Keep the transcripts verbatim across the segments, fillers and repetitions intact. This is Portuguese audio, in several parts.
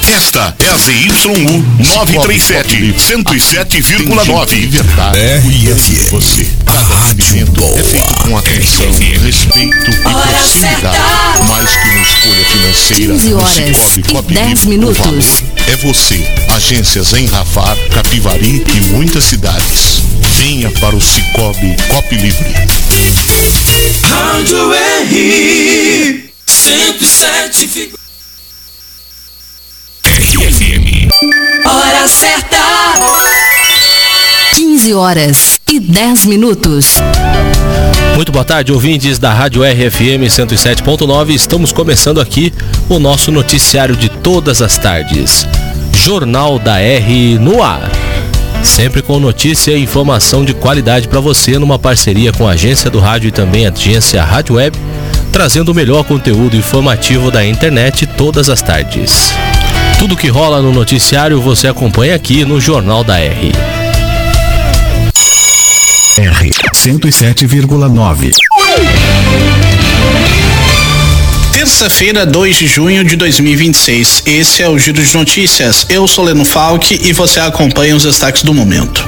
Esta é a Z Y U novecentos e trinta e sete, cento e sete vírgula nove. R F Você. Cada movimento é feito com atenção, respeito e proximidade. Mais que uma escolha financeira, quinze horas e dez minutos. É você. Agências em Rafar, Capivari e muitas cidades. Venha para o Cicobi Cop Livre. Rádio R cento e sete. R F M. Hora certa. quinze horas e dez minutos. Muito boa tarde, ouvintes da Rádio R F M cento e sete ponto nove. Estamos começando aqui o nosso noticiário de todas as tardes. Jornal da R no ar. Sempre com notícia e informação de qualidade para você, numa parceria com a Agência do Rádio e também a Agência Rádio Web, trazendo o melhor conteúdo informativo da internet todas as tardes. Tudo que rola no noticiário você acompanha aqui no Jornal da R. R cento e sete vírgula nove. Terça-feira, dois de junho de dois mil e vinte e seis. Esse é o Giro de Notícias. Eu sou Leno Falck e você acompanha os destaques do momento.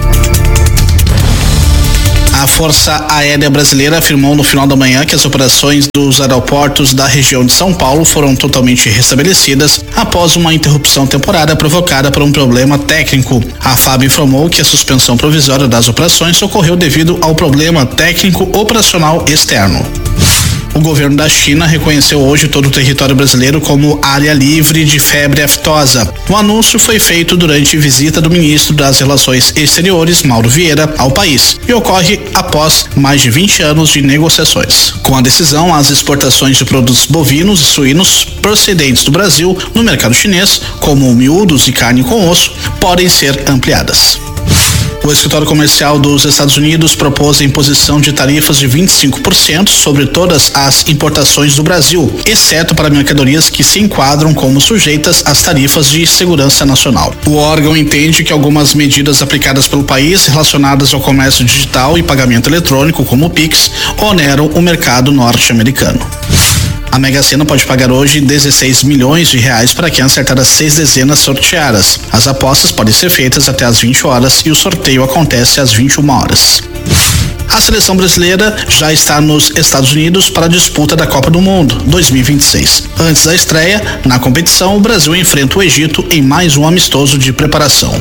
A Força Aérea Brasileira afirmou no final da manhã que as operações dos aeroportos da região de São Paulo foram totalmente restabelecidas após uma interrupção temporária provocada por um problema técnico. A F A B informou que a suspensão provisória das operações ocorreu devido ao problema técnico operacional externo. O governo da China reconheceu hoje todo o território brasileiro como área livre de febre aftosa. O anúncio foi feito durante visita do ministro das Relações Exteriores, Mauro Vieira, ao país, e ocorre após mais de vinte anos de negociações. Com a decisão, as exportações de produtos bovinos e suínos procedentes do Brasil no mercado chinês, como miúdos e carne com osso, podem ser ampliadas. O Escritório Comercial dos Estados Unidos propôs a imposição de tarifas de vinte e cinco por cento sobre todas as importações do Brasil, exceto para mercadorias que se enquadram como sujeitas às tarifas de segurança nacional. O órgão entende que algumas medidas aplicadas pelo país relacionadas ao comércio digital e pagamento eletrônico, como o Pix, oneram o mercado norte-americano. A Mega Sena pode pagar hoje dezesseis milhões de reais para quem acertar as seis dezenas sorteadas. As apostas podem ser feitas até às vinte horas e o sorteio acontece às vinte e uma horas. A seleção brasileira já está nos Estados Unidos para a disputa da Copa do Mundo dois mil e vinte e seis. Antes da estreia, na competição, o Brasil enfrenta o Egito em mais um amistoso de preparação.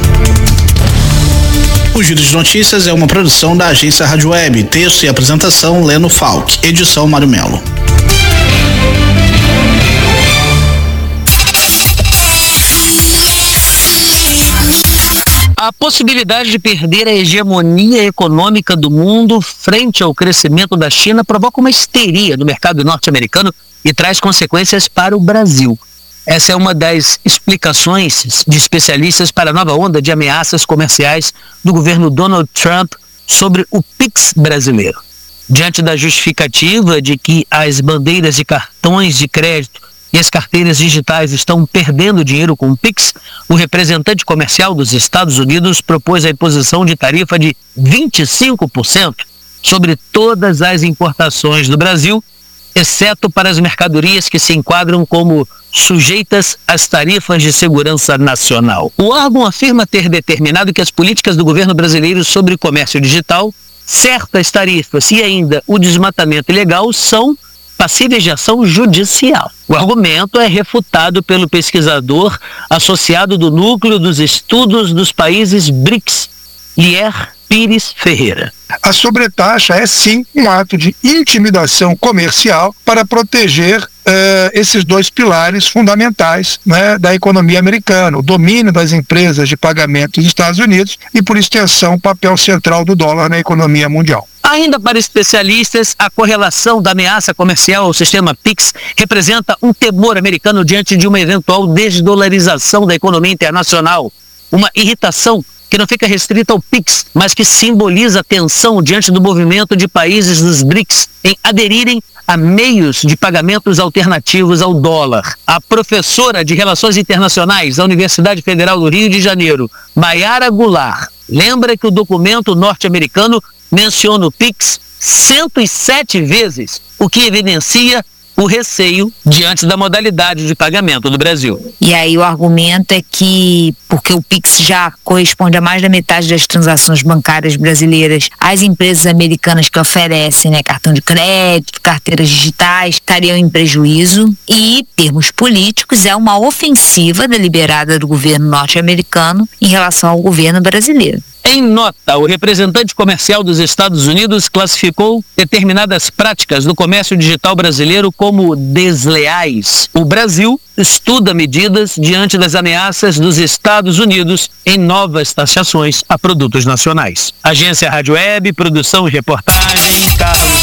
O Giro de Notícias é uma produção da Agência Rádio Web. Texto e apresentação, Leno Falck. Edição, Mário Melo. A possibilidade de perder a hegemonia econômica do mundo frente ao crescimento da China provoca uma histeria no mercado norte-americano e traz consequências para o Brasil. Essa é uma das explicações de especialistas para a nova onda de ameaças comerciais do governo Donald Trump sobre o Pix brasileiro. Diante da justificativa de que as bandeiras de cartões de crédito e as carteiras digitais estão perdendo dinheiro com o Pix, o representante comercial dos Estados Unidos propôs a imposição de tarifa de vinte e cinco por cento sobre todas as importações do Brasil, exceto para as mercadorias que se enquadram como sujeitas às tarifas de segurança nacional. O órgão afirma ter determinado que as políticas do governo brasileiro sobre comércio digital, certas tarifas e ainda o desmatamento ilegal são passíveis de ação judicial. O argumento é refutado pelo pesquisador associado do Núcleo dos Estudos dos Países BRICS, Lier Pires Ferreira. A sobretaxa é sim um ato de intimidação comercial para proteger eh, esses dois pilares fundamentais, né, da economia americana, o domínio das empresas de pagamento dos Estados Unidos e, por extensão, o papel central do dólar na economia mundial. Ainda para especialistas, a correlação da ameaça comercial ao sistema Pix representa um temor americano diante de uma eventual desdolarização da economia internacional, uma irritação que não fica restrita ao Pix, mas que simboliza tensão diante do movimento de países dos BRICS em aderirem a meios de pagamentos alternativos ao dólar. A professora de Relações Internacionais da Universidade Federal do Rio de Janeiro, Mayara Goulart, lembra que o documento norte-americano menciona o Pix cento e sete vezes, o que evidencia o receio diante da modalidade de pagamento do Brasil. E aí o argumento é que, porque o Pix já corresponde a mais da metade das transações bancárias brasileiras, as empresas americanas que oferecem, né, cartão de crédito, carteiras digitais, estariam em prejuízo. E, em termos políticos, é uma ofensiva deliberada do governo norte-americano em relação ao governo brasileiro. Em nota, o representante comercial dos Estados Unidos classificou determinadas práticas do comércio digital brasileiro como desleais. O Brasil estuda medidas diante das ameaças dos Estados Unidos em novas taxações a produtos nacionais. Agência Rádio Web, produção e reportagem, Carlos.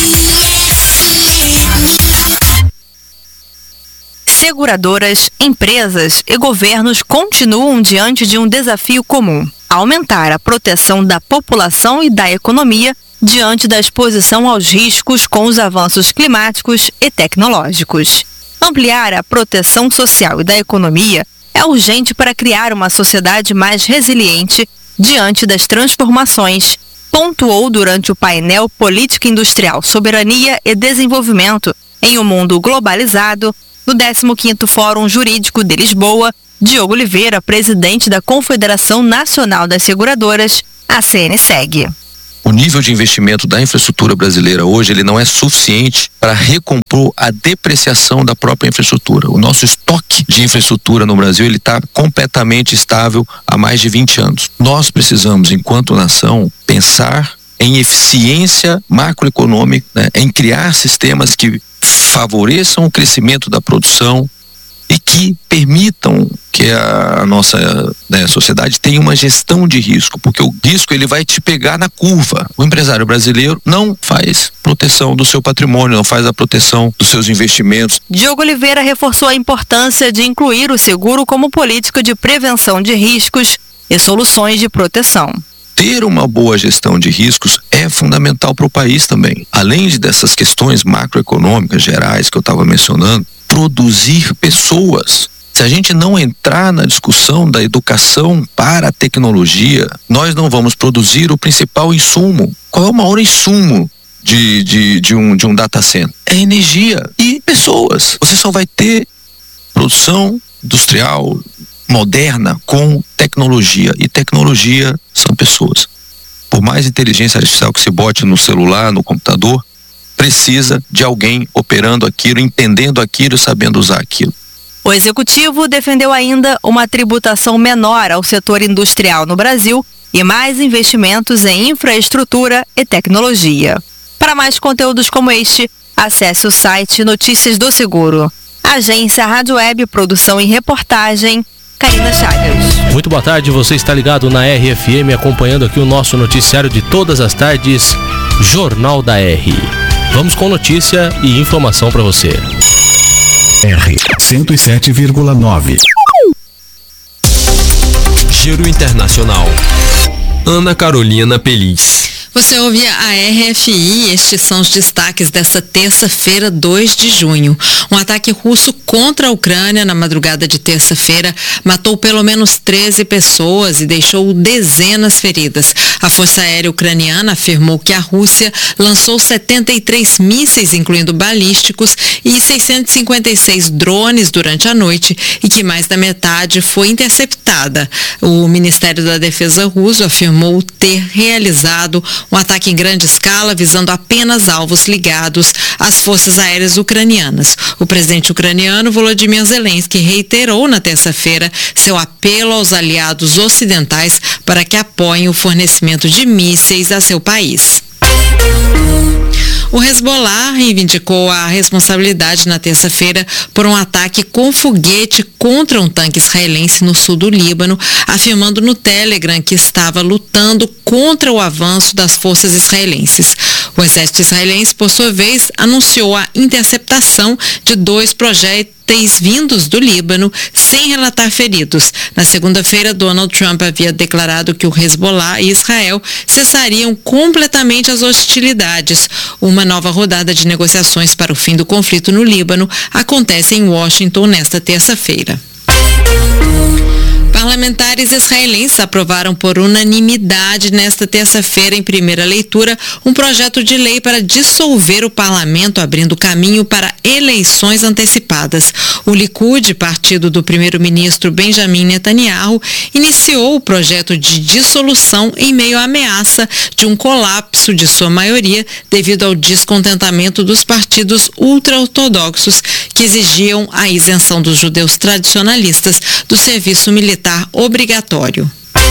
Seguradoras, empresas e governos continuam diante de um desafio comum: aumentar a proteção da população e da economia diante da exposição aos riscos com os avanços climáticos e tecnológicos. Ampliar a proteção social e da economia é urgente para criar uma sociedade mais resiliente diante das transformações, pontuou durante o painel Política Industrial, Soberania e Desenvolvimento em um Mundo Globalizado, do décimo quinto Fórum Jurídico de Lisboa, Diogo Oliveira, presidente da Confederação Nacional das Seguradoras, a C N S E G. O nível de investimento da infraestrutura brasileira hoje ele não é suficiente para recompor a depreciação da própria infraestrutura. O nosso estoque de infraestrutura no Brasil ele está completamente estável há mais de vinte anos. Nós precisamos, enquanto nação, pensar em eficiência macroeconômica, né, em criar sistemas que favoreçam o crescimento da produção e que permitam que a nossa, né, sociedade tenha uma gestão de risco, porque o risco ele vai te pegar na curva. O empresário brasileiro não faz proteção do seu patrimônio, não faz a proteção dos seus investimentos. Diogo Oliveira reforçou a importância de incluir o seguro como política de prevenção de riscos e soluções de proteção. Ter uma boa gestão de riscos é fundamental para o país também. Além de dessas questões macroeconômicas gerais que eu estava mencionando, produzir pessoas. Se a gente não entrar na discussão da educação para a tecnologia, nós não vamos produzir o principal insumo. Qual é o maior insumo de, de, de, um, de um data center? É energia e pessoas. Você só vai ter produção industrial moderna com tecnologia, e tecnologia são pessoas. Por mais inteligência artificial que se bote no celular, no computador, precisa de alguém operando aquilo, entendendo aquilo, sabendo usar aquilo. O executivo defendeu ainda uma tributação menor ao setor industrial no Brasil e mais investimentos em infraestrutura e tecnologia. Para mais conteúdos como este, acesse o site Notícias do Seguro. Agência Rádio Web, produção e reportagem, Karina Chagas. Muito boa tarde, você está ligado na R F M, acompanhando aqui o nosso noticiário de todas as tardes, Jornal da R. Vamos com notícia e informação para você. R cento e sete vírgula nove. Giro Internacional. Ana Carolina Peliz. Você ouve a R F I, estes são os destaques desta terça-feira, dois de junho. Um ataque russo contra a Ucrânia na madrugada de terça-feira matou pelo menos treze pessoas e deixou dezenas feridas. A Força Aérea Ucraniana afirmou que a Rússia lançou setenta e três mísseis, incluindo balísticos, e seiscentos e cinquenta e seis drones durante a noite e que mais da metade foi interceptada. O Ministério da Defesa russo afirmou ter realizado um ataque em grande escala visando apenas alvos ligados às forças aéreas ucranianas. O presidente ucraniano Volodymyr Zelensky reiterou na terça-feira seu apelo aos aliados ocidentais para que apoiem o fornecimento de mísseis a seu país. O Hezbollah reivindicou a responsabilidade na terça-feira por um ataque com foguete contra um tanque israelense no sul do Líbano, afirmando no Telegram que estava lutando contra o avanço das forças israelenses. O exército israelense, por sua vez, anunciou a interceptação de dois projéteis vindos do Líbano, sem relatar feridos. Na segunda-feira, Donald Trump havia declarado que o Hezbollah e Israel cessariam completamente as hostilidades. Uma nova rodada de negociações para o fim do conflito no Líbano acontece em Washington nesta terça-feira. Parlamentares israelenses aprovaram por unanimidade nesta terça-feira, em primeira leitura, um projeto de lei para dissolver o parlamento, abrindo caminho para eleições antecipadas. O Likud, partido do primeiro-ministro Benjamin Netanyahu, iniciou o projeto de dissolução em meio à ameaça de um colapso de sua maioria devido ao descontentamento dos partidos ultra-ortodoxos que exigiam a isenção dos judeus tradicionalistas do serviço militar obrigatório.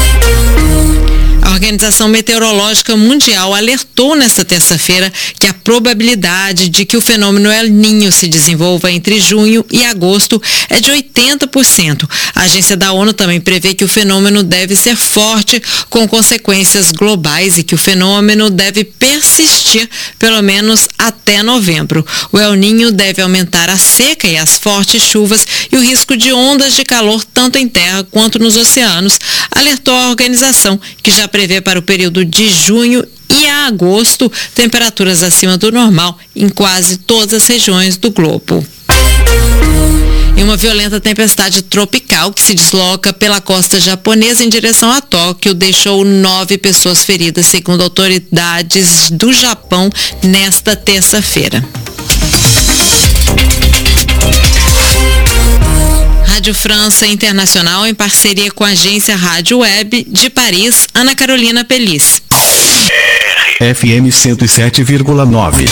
A Organização Meteorológica Mundial alertou nesta terça-feira que a probabilidade de que o fenômeno El Niño se desenvolva entre junho e agosto é de oitenta por cento. A agência da ONU também prevê que o fenômeno deve ser forte, com consequências globais, e que o fenômeno deve persistir pelo menos até novembro. O El Niño deve aumentar a seca e as fortes chuvas e o risco de ondas de calor tanto em terra quanto nos oceanos, alertou a organização, que já prevê para o período de junho e a agosto temperaturas acima do normal em quase todas as regiões do globo. E uma violenta tempestade tropical que se desloca pela costa japonesa em direção a Tóquio deixou nove pessoas feridas, segundo autoridades do Japão, nesta terça-feira. Rádio França Internacional, em parceria com a agência Rádio Web de Paris, Ana Carolina Pelis. F M cento e sete vírgula nove.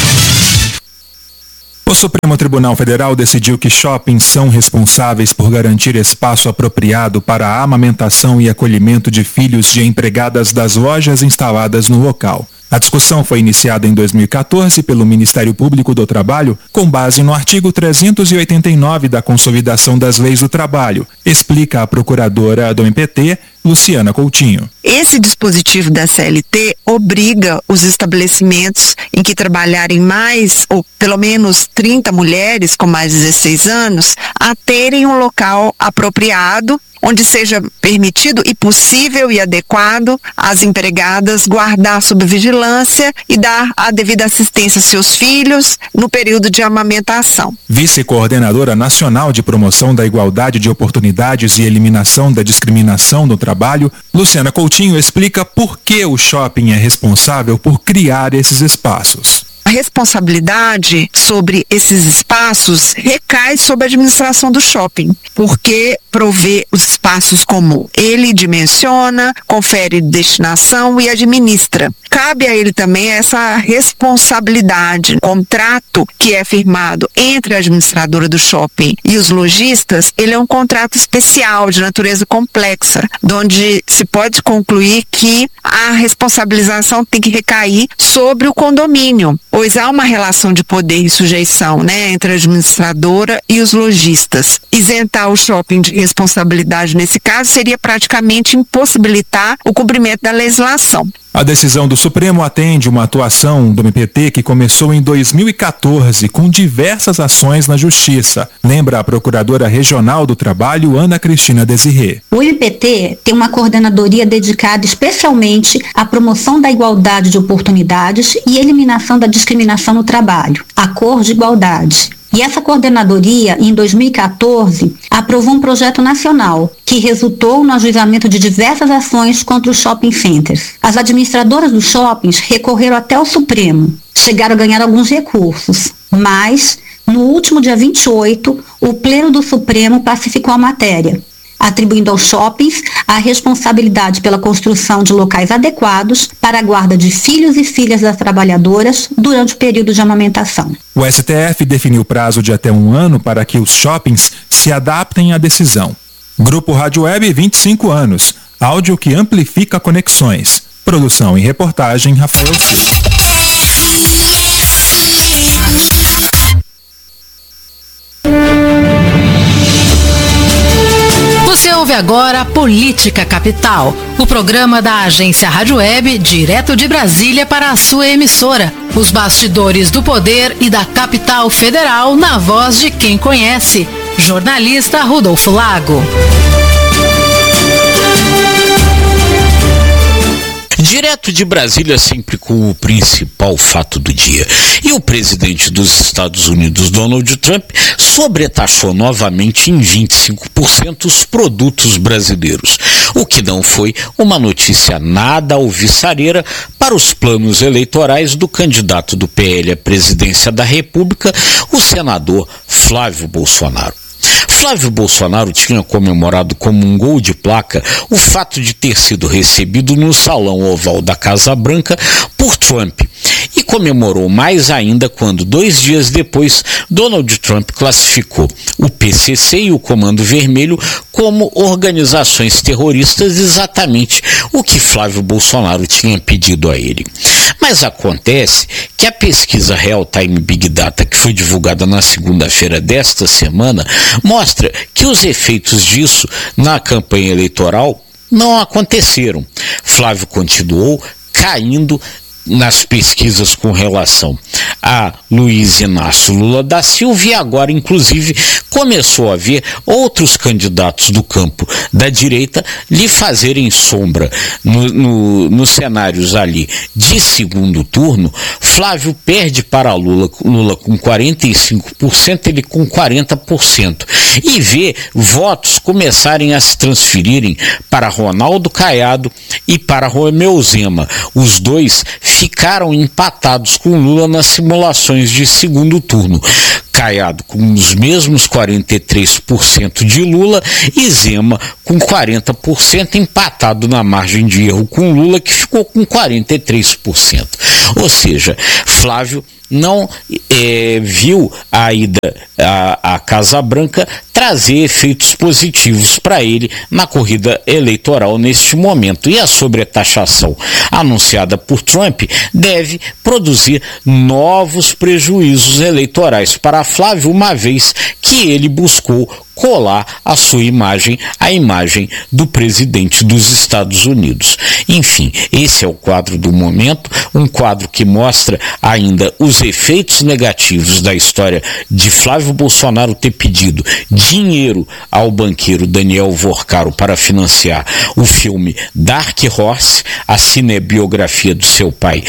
O Supremo Tribunal Federal decidiu que shoppings são responsáveis por garantir espaço apropriado para a amamentação e acolhimento de filhos de empregadas das lojas instaladas no local. A discussão foi iniciada em dois mil e quatorze pelo Ministério Público do Trabalho, com base no artigo trezentos e oitenta e nove da Consolidação das Leis do Trabalho, explica a procuradora do M P T, Luciana Coutinho. Esse dispositivo da C L T obriga os estabelecimentos em que trabalharem mais, ou pelo menos trinta mulheres com mais de dezesseis anos, a terem um local apropriado, onde seja permitido e possível e adequado às empregadas guardar sob vigilância e dar a devida assistência a seus filhos no período de amamentação. Vice-coordenadora nacional de promoção da igualdade de oportunidades e eliminação da discriminação no trabalho, Luciana Coutinho explica por que o shopping é responsável por criar esses espaços. A responsabilidade sobre esses espaços recai sobre a administração do shopping, porque provê os espaços como ele dimensiona, confere destinação e administra. Cabe a ele também essa responsabilidade. O contrato que é firmado entre a administradora do shopping e os lojistas, ele é um contrato especial, de natureza complexa, onde se pode concluir que a responsabilização tem que recair sobre o condomínio, pois há uma relação de poder e sujeição, né, entre a administradora e os lojistas. Isentar o shopping de responsabilidade nesse caso seria praticamente impossibilitar o cumprimento da legislação. A decisão do Supremo atende uma atuação do M P T que começou em dois mil e quatorze com diversas ações na Justiça, lembra a Procuradora Regional do Trabalho, Ana Cristina Desirê. O M P T tem uma coordenadoria dedicada especialmente à promoção da igualdade de oportunidades e eliminação da discriminação no trabalho, a Cor de Igualdade. E essa coordenadoria, em dois mil e quatorze, aprovou um projeto nacional que resultou no ajuizamento de diversas ações contra os shopping centers. As administradoras dos shoppings recorreram até o Supremo, chegaram a ganhar alguns recursos, mas, no último dia vinte e oito, o Pleno do Supremo pacificou a matéria, atribuindo aos shoppings a responsabilidade pela construção de locais adequados para a guarda de filhos e filhas das trabalhadoras durante o período de amamentação. O S T F definiu prazo de até um ano para que os shoppings se adaptem à decisão. Grupo Rádio Web, vinte e cinco anos. Áudio que amplifica conexões. Produção e reportagem, Rafael Silva. Você ouve agora Política Capital, o programa da agência Rádio Web, direto de Brasília para a sua emissora. Os bastidores do poder e da capital federal na voz de quem conhece. Jornalista Rodolfo Lago. Dia Direto de Brasília, sempre com o principal fato do dia. E o presidente dos Estados Unidos, Donald Trump, sobretaxou novamente em vinte e cinco por cento os produtos brasileiros, o que não foi uma notícia nada alvissareira para os planos eleitorais do candidato do P L à presidência da República, o senador Flávio Bolsonaro. Flávio Bolsonaro tinha comemorado como um gol de placa o fato de ter sido recebido no Salão Oval da Casa Branca por Trump e comemorou mais ainda quando, dois dias depois, Donald Trump classificou o P C C e o Comando Vermelho como organizações terroristas, exatamente o que Flávio Bolsonaro tinha pedido a ele. Mas acontece que a pesquisa Real Time Big Data, que foi divulgada na segunda-feira desta semana, mostra que os efeitos disso na campanha eleitoral não aconteceram. Flávio continuou caindo nas pesquisas com relação a Luiz Inácio Lula da Silva e agora, inclusive, começou a ver outros candidatos do campo da direita lhe fazerem sombra no, no, nos cenários ali de segundo turno. Flávio perde para Lula, Lula com quarenta e cinco por cento, ele com quarenta por cento, e vê votos começarem a se transferirem para Ronaldo Caiado e para Romeu Zema. Os dois ficaram empatados com Lula nas simulações de segundo turno. Caiado com os mesmos quarenta e três por cento de Lula e Zema com quarenta por cento, empatado na margem de erro com Lula, que ficou com quarenta e três por cento. Ou seja, Flávio não é, viu a ida à, à Casa Branca trazer efeitos positivos para ele na corrida eleitoral neste momento. E a sobretaxação anunciada por Trump deve produzir novos prejuízos eleitorais para Flávio, uma vez que ele buscou colar a sua imagem à imagem do presidente dos Estados Unidos. Enfim, esse é o quadro do momento, um quadro que mostra ainda os efeitos negativos da história de Flávio Bolsonaro ter pedido dinheiro ao banqueiro Daniel Vorcaro para financiar o filme Dark Horse, a cinebiografia do seu pai,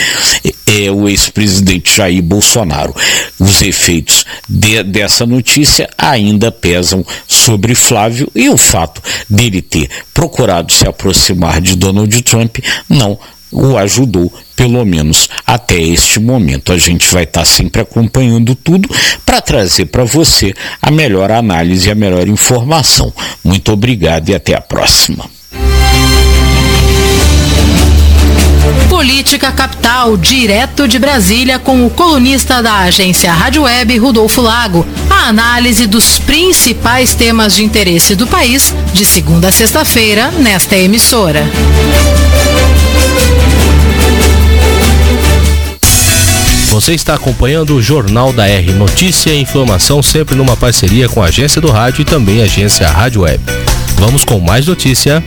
é o ex-presidente Jair Bolsonaro. Os efeitos de, dessa notícia ainda pesam sobre Flávio, e o fato dele ter procurado se aproximar de Donald Trump não o ajudou, pelo menos até este momento. A gente vai estar sempre acompanhando tudo para trazer para você a melhor análise e a melhor informação. Muito obrigado e até a próxima. Política Capital, direto de Brasília, com o colunista da agência Rádio Web, Rodolfo Lago. A análise dos principais temas de interesse do país, de segunda a sexta-feira, nesta emissora. Você está acompanhando o Jornal da R, notícia e informação sempre numa parceria com a agência do rádio e também a agência Rádio Web. Vamos com mais notícia.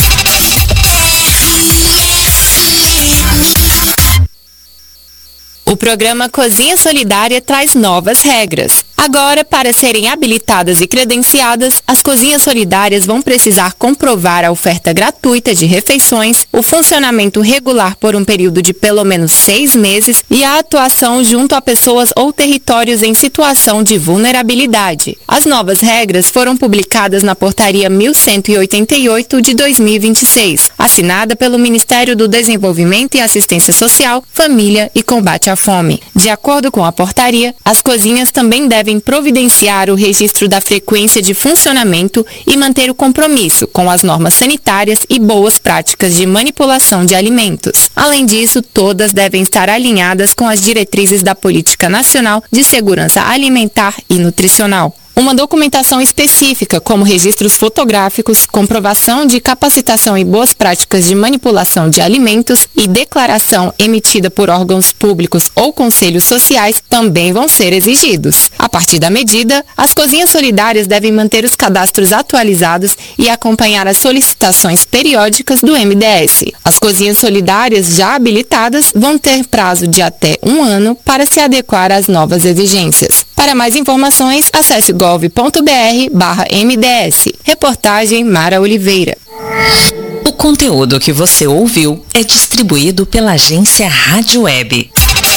O programa Cozinha Solidária traz novas regras. Agora, para serem habilitadas e credenciadas, as cozinhas solidárias vão precisar comprovar a oferta gratuita de refeições, o funcionamento regular por um período de pelo menos seis meses e a atuação junto a pessoas ou territórios em situação de vulnerabilidade. As novas regras foram publicadas na Portaria mil cento e oitenta e oito de dois mil e vinte e seis, assinada pelo Ministério do Desenvolvimento e Assistência Social, Família e Combate à Fome. De acordo com a portaria, as cozinhas também devem providenciar o registro da frequência de funcionamento e manter o compromisso com as normas sanitárias e boas práticas de manipulação de alimentos. Além disso, todas devem estar alinhadas com as diretrizes da Política Nacional de Segurança Alimentar e Nutricional. Uma documentação específica, como registros fotográficos, comprovação de capacitação e boas práticas de manipulação de alimentos e declaração emitida por órgãos públicos ou conselhos sociais, também vão ser exigidos. A partir da medida, as cozinhas solidárias devem manter os cadastros atualizados e acompanhar as solicitações periódicas do M D S. As cozinhas solidárias já habilitadas vão ter prazo de até um ano para se adequar às novas exigências. Para mais informações, acesse gov ponto br barra M D S. Reportagem Mara Oliveira. O conteúdo que você ouviu é distribuído pela agência Rádio Web.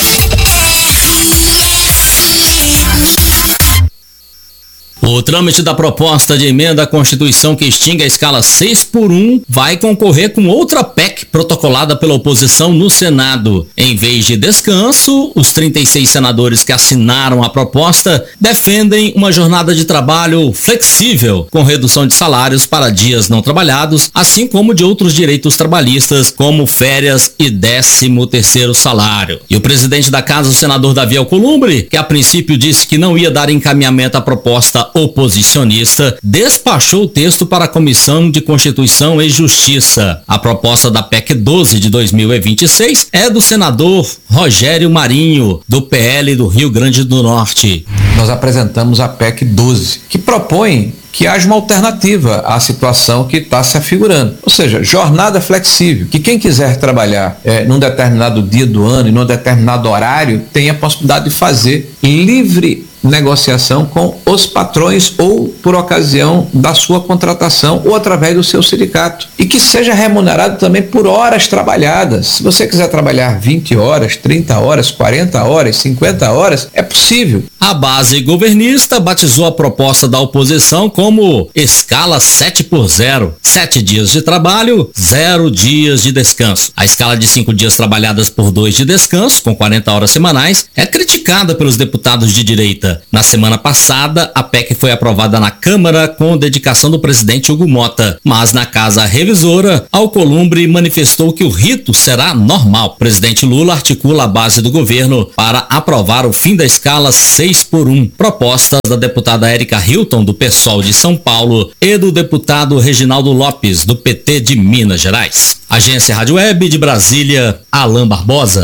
O trâmite da proposta de emenda à Constituição que extingue a escala seis por um vai concorrer com outra P E C protocolada pela oposição no Senado. Em vez de descanso, os trinta e seis senadores que assinaram a proposta defendem uma jornada de trabalho flexível, com redução de salários para dias não trabalhados, assim como de outros direitos trabalhistas, como férias e décimo terceiro salário. E o presidente da casa, o senador Davi Alcolumbre, que a princípio disse que não ia dar encaminhamento à proposta oposicionista, despachou o texto para a Comissão de Constituição e Justiça. A proposta da P E C doze de dois mil e vinte e seis é do senador Rogério Marinho, do P L do Rio Grande do Norte. Nós apresentamos a P E C doze, que propõe que haja uma alternativa à situação que está se afigurando. Ou seja, jornada flexível, que quem quiser trabalhar é, num determinado dia do ano e num determinado horário, tem a possibilidade de fazer livre negociação com os patrões ou por ocasião da sua contratação ou através do seu sindicato. E que seja remunerado também por horas trabalhadas. Se você quiser trabalhar vinte horas, trinta horas, quarenta horas, cinquenta horas, é possível. A base governista batizou a proposta da oposição como escala sete por zero. Sete dias de trabalho, zero dias de descanso. A escala de cinco dias trabalhadas por dois de descanso, com quarenta horas semanais, é criticada pelos deputados de direita. Na semana passada, a P E C foi aprovada na Câmara com dedicação do presidente Hugo Mota, mas na Casa Revisora, Alcolumbre manifestou que o rito será normal. O presidente Lula articula a base do governo para aprovar o fim da escala seis por um, propostas da deputada Érica Hilton, do PSOL de São Paulo, e do deputado Reginaldo Lopes, do P T de Minas Gerais. Agência Rádio Web de Brasília, Alain Barbosa.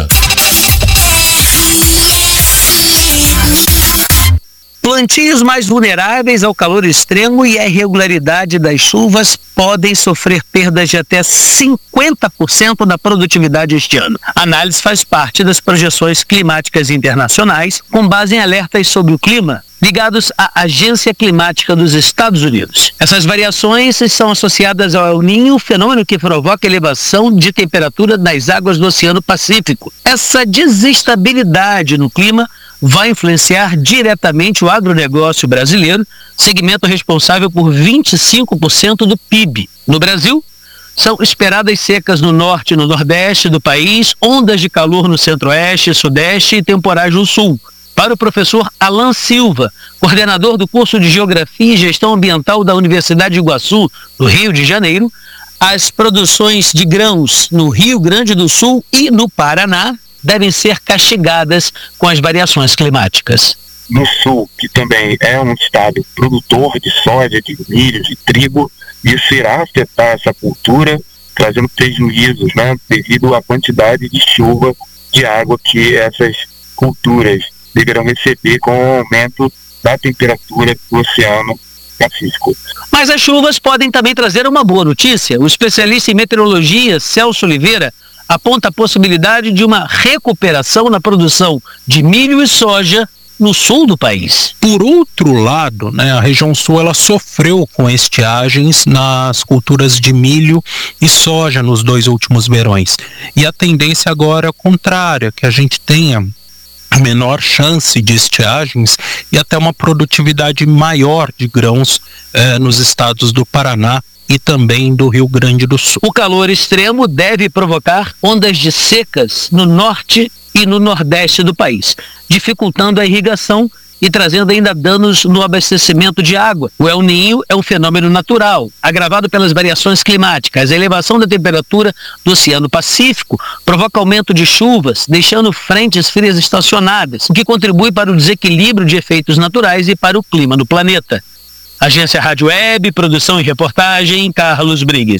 Plantios mais vulneráveis ao calor extremo e à irregularidade das chuvas podem sofrer perdas de até cinquenta por cento da produtividade este ano. A análise faz parte das projeções climáticas internacionais com base em alertas sobre o clima ligados à Agência Climática dos Estados Unidos. Essas variações são associadas ao El Niño, fenômeno que provoca elevação de temperatura nas águas do Oceano Pacífico. Essa desestabilidade no clima vai influenciar diretamente o agronegócio brasileiro, segmento responsável por vinte e cinco por cento do P I B. No Brasil, são esperadas secas no norte e no nordeste do país, ondas de calor no centro-oeste, sudeste e temporais no sul. Para o professor Alan Silva, coordenador do curso de Geografia e Gestão Ambiental da Universidade de Iguaçu, no Rio de Janeiro, as produções de grãos no Rio Grande do Sul e no Paraná devem ser castigadas com as variações climáticas. No sul, que também é um estado produtor de soja, de milho, de trigo, isso irá afetar essa cultura, trazendo prejuízos, né, devido à quantidade de chuva, de água que essas culturas deverão receber com o aumento da temperatura do Oceano Pacífico. Mas as chuvas podem também trazer uma boa notícia. O especialista em meteorologia, Celso Oliveira, aponta a possibilidade de uma recuperação na produção de milho e soja no sul do país. Por outro lado, né, a região sul ela sofreu com estiagens nas culturas de milho e soja nos dois últimos verões. E a tendência agora é contrária, que a gente tenha a menor chance de estiagens e até uma produtividade maior de grãos eh, nos estados do Paraná e também do Rio Grande do Sul. O calor extremo deve provocar ondas de secas no norte e no nordeste do país, dificultando a irrigação e trazendo ainda danos no abastecimento de água. O El Niño é um fenômeno natural, agravado pelas variações climáticas. A elevação da temperatura do Oceano Pacífico provoca aumento de chuvas, deixando frentes frias estacionadas, o que contribui para o desequilíbrio de efeitos naturais e para o clima no planeta. Agência Rádio Web, produção e reportagem, Carlos Brigues.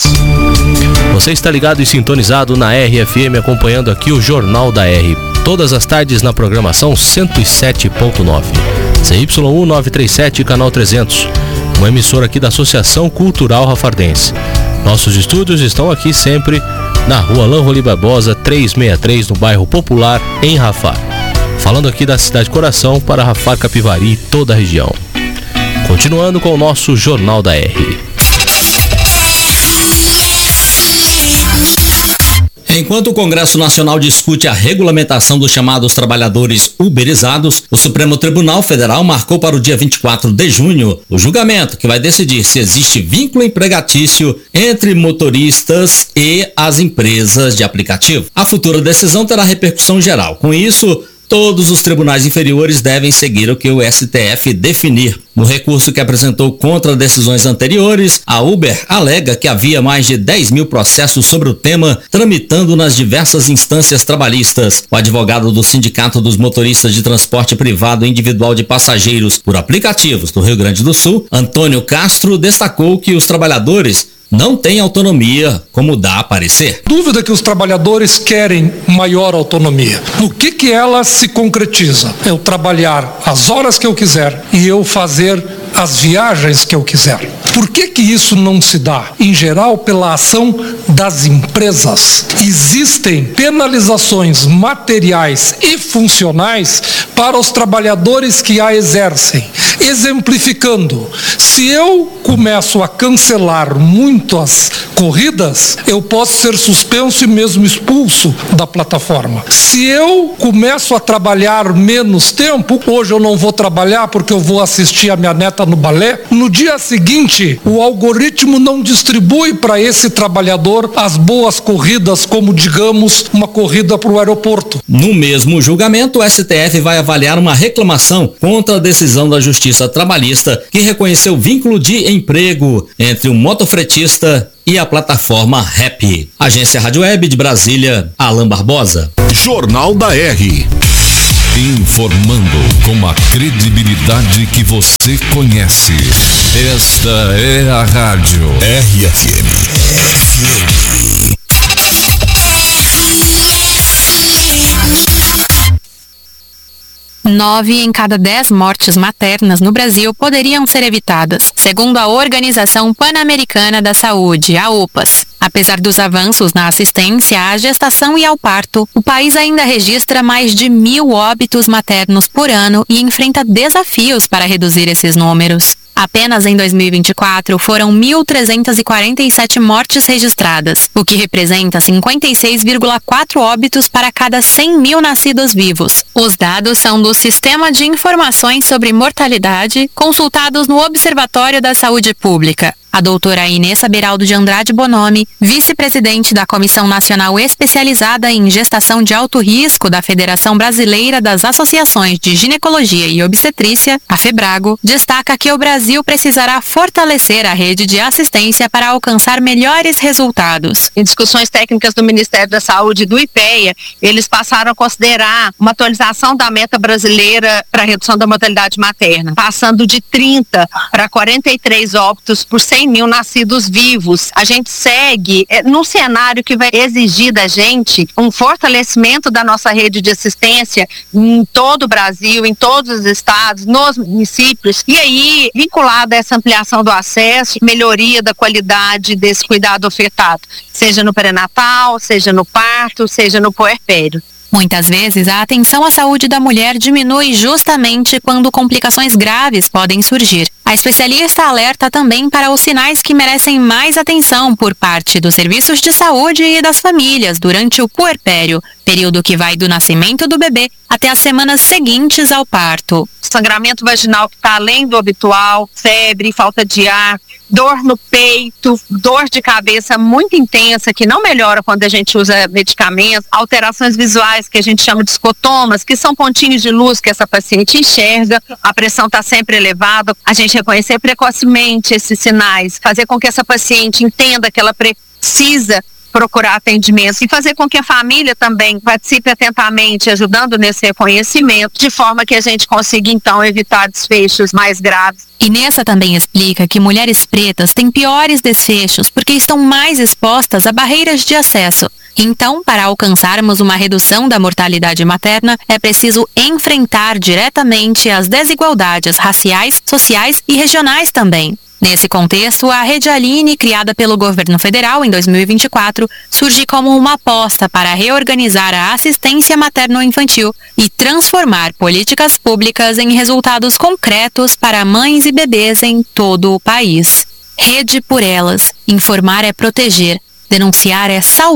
Você está ligado e sintonizado na R F M, acompanhando aqui o Jornal da R. Todas as tardes na programação cento e sete ponto nove. C Y um nove três sete, canal trezentos. Uma emissora aqui da Associação Cultural Rafardense. Nossos estúdios estão aqui sempre na rua Lanroli Barbosa, trezentos e sessenta e três, no bairro Popular, em Rafar. Falando aqui da cidade Coração para Rafar, Capivari e toda a região. Continuando com o nosso Jornal da R. Enquanto o Congresso Nacional discute a regulamentação dos chamados trabalhadores uberizados, o Supremo Tribunal Federal marcou para o dia vinte e quatro de junho o julgamento que vai decidir se existe vínculo empregatício entre motoristas e as empresas de aplicativo. A futura decisão terá repercussão geral. Com isso, todos os tribunais inferiores devem seguir o que o S T F definir. No recurso que apresentou contra decisões anteriores, a Uber alega que havia mais de dez mil processos sobre o tema tramitando nas diversas instâncias trabalhistas. O advogado do Sindicato dos Motoristas de Transporte Privado Individual de Passageiros por Aplicativos do Rio Grande do Sul, Antônio Castro, destacou que os trabalhadores não tem autonomia, como dá a parecer. Dúvida que os trabalhadores querem maior autonomia. No que que ela se concretiza? Eu trabalhar as horas que eu quiser e eu fazer as viagens que eu quiser. Por que que isso não se dá? Em geral, pela ação das empresas. Existem penalizações materiais e funcionais para os trabalhadores que a exercem. Exemplificando, se eu começo a cancelar muitas corridas, eu posso ser suspenso e mesmo expulso da plataforma. Se eu começo a trabalhar menos tempo, hoje eu não vou trabalhar porque eu vou assistir a minha neta no balé, no dia seguinte o algoritmo não distribui para esse trabalhador as boas corridas, como digamos, uma corrida para o aeroporto. No mesmo julgamento, o S T F vai avaliar uma reclamação contra a decisão da Justiça Trabalhista que reconheceu vínculo de emprego entre o motofretista e a plataforma Rap. Agência Rádio Web de Brasília, Alan Barbosa. Jornal da R. Informando com a credibilidade que você conhece. Esta é a Rádio R F M. Nove em cada dez mortes maternas no Brasil poderiam ser evitadas, segundo a Organização Pan-Americana da Saúde, a OPAS. Apesar dos avanços na assistência à gestação e ao parto, o país ainda registra mais de mil óbitos maternos por ano e enfrenta desafios para reduzir esses números. Apenas em dois mil e vinte e quatro foram mil trezentas e quarenta e sete mortes registradas, o que representa cinquenta e seis vírgula quatro óbitos para cada cem mil nascidos vivos. Os dados são do Sistema de Informações sobre Mortalidade, consultados no Observatório da Saúde Pública. A doutora Inessa Beraldo de Andrade Bonomi, vice-presidente da Comissão Nacional Especializada em Gestação de Alto Risco da Federação Brasileira das Associações de Ginecologia e Obstetrícia, a FEBRAGO, destaca que o Brasil precisará fortalecer a rede de assistência para alcançar melhores resultados. Em discussões técnicas do Ministério da Saúde e do IPEA, eles passaram a considerar uma atualização da meta brasileira para a redução da mortalidade materna, passando de trinta para quarenta e três óbitos por cem mil nascidos vivos. A gente segue é, num cenário que vai exigir da gente um fortalecimento da nossa rede de assistência em todo o Brasil, em todos os estados, nos municípios, e aí, vinculada a essa ampliação do acesso, melhoria da qualidade desse cuidado ofertado, seja no pré-natal, seja no parto, seja no puerpério. Muitas vezes, a atenção à saúde da mulher diminui justamente quando complicações graves podem surgir. A especialista alerta também para os sinais que merecem mais atenção por parte dos serviços de saúde e das famílias durante o puerpério, período que vai do nascimento do bebê até as semanas seguintes ao parto. Sangramento vaginal que está além do habitual, febre, falta de ar, dor no peito, dor de cabeça muito intensa que não melhora quando a gente usa medicamentos, alterações visuais que a gente chama de escotomas, que são pontinhos de luz que essa paciente enxerga, a pressão está sempre elevada, a gente reconhecer precocemente esses sinais, fazer com que essa paciente entenda que ela precisa procurar atendimento e fazer com que a família também participe atentamente, ajudando nesse reconhecimento, de forma que a gente consiga, então, evitar desfechos mais graves. Inessa também explica que mulheres pretas têm piores desfechos porque estão mais expostas a barreiras de acesso. Então, para alcançarmos uma redução da mortalidade materna, é preciso enfrentar diretamente as desigualdades raciais, sociais e regionais também. Nesse contexto, a Rede Aline, criada pelo governo federal em dois mil e vinte e quatro, surge como uma aposta para reorganizar a assistência materno-infantil e transformar políticas públicas em resultados concretos para mães e bebês em todo o país. Rede por Elas. Informar é proteger. Denunciar é salvar.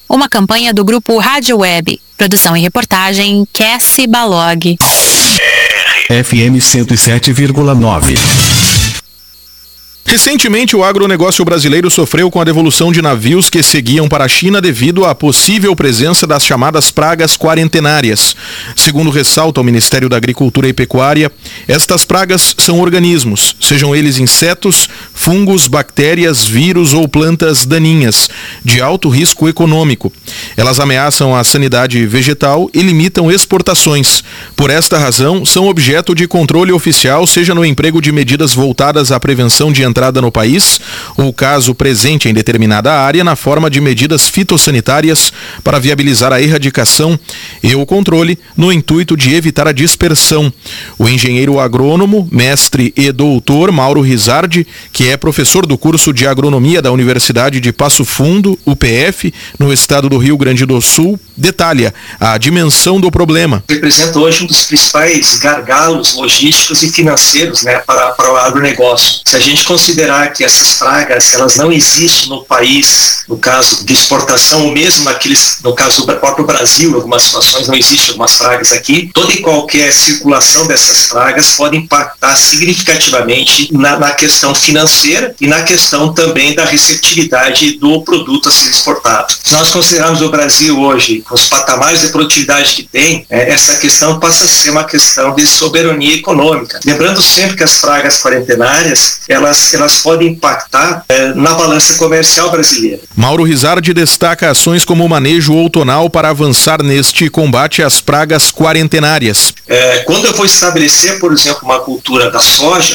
uma campanha do grupo Rádio Web. Produção e reportagem, Cassie Balog. F M cento e sete vírgula nove. Recentemente, o agronegócio brasileiro sofreu com a devolução de navios que seguiam para a China devido à possível presença das chamadas pragas quarentenárias. Segundo ressalta o Ministério da Agricultura e Pecuária, estas pragas são organismos, sejam eles insetos, fungos, bactérias, vírus ou plantas daninhas, de alto risco econômico. Elas ameaçam a sanidade vegetal e limitam exportações. Por esta razão, são objeto de controle oficial, seja no emprego de medidas voltadas à prevenção de entrada no país, ou caso presente em determinada área, na forma de medidas fitossanitárias para viabilizar a erradicação e o controle, no intuito de evitar a dispersão. O engenheiro agrônomo, mestre e doutor Mauro Rizardi, que é professor do curso de agronomia da Universidade de Passo Fundo, U P F, no estado do Rio Grande do Sul, detalha a dimensão do problema. Representa hoje um dos principais gargalos logísticos e financeiros, né, para, para o agronegócio. Se a gente considerar que essas pragas elas não existem no país, no caso de exportação, ou mesmo naqueles, no caso do próprio Brasil, em algumas situações não existem algumas pragas aqui, toda e qualquer circulação dessas pragas pode impactar significativamente na, na questão financeira e na questão também da receptividade do produto a ser exportado. Se nós considerarmos o Brasil hoje, com os patamares de produtividade que tem, é, essa questão passa a ser uma questão de soberania econômica. Lembrando sempre que as pragas quarentenárias, elas, elas podem impactar é, na balança comercial brasileira. Mauro Rizardi destaca ações como o manejo outonal para avançar neste combate às pragas quarentenárias. É, quando eu vou estabelecer, por exemplo, uma cultura da soja,